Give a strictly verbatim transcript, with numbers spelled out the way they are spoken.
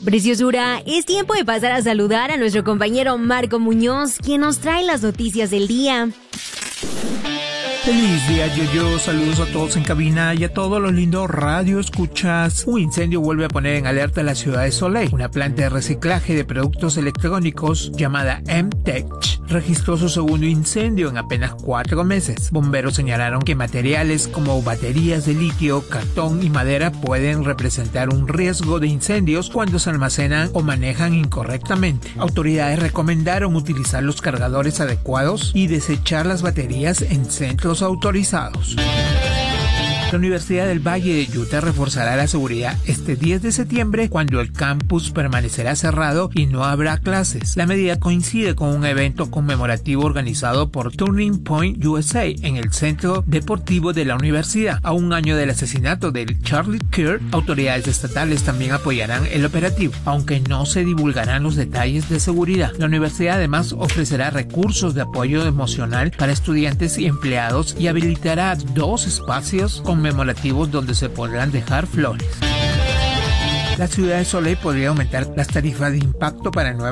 Preciosura, es tiempo de pasar a saludar a nuestro compañero Marco Muñoz, quien nos trae las noticias del día. Feliz día, Yo-Yo. Saludos a todos en cabina y a todos los lindos radio escuchas. Un incendio vuelve a poner en alerta a la ciudad de Soleil. Una planta de reciclaje de productos electrónicos llamada M-Tech registró su segundo incendio en apenas cuatro meses. Bomberos señalaron que materiales como baterías de litio, cartón y madera pueden representar un riesgo de incendios cuando se almacenan o manejan incorrectamente. Autoridades recomendaron utilizar los cargadores adecuados y desechar las baterías en centros autorizados. La Universidad del Valle de Utah reforzará la seguridad este diez de septiembre cuando el campus permanecerá cerrado y no habrá clases. La medida coincide con un evento conmemorativo organizado por Turning Point U S A en el centro deportivo de la universidad. A un año del asesinato de Charlie Kirk, autoridades estatales también apoyarán el operativo, aunque no se divulgarán los detalles de seguridad. La universidad además ofrecerá recursos de apoyo emocional para estudiantes y empleados y habilitará dos espacios con conmemorativos donde se podrán dejar flores. La ciudad de Soleil podría aumentar las tarifas de impacto para nuevas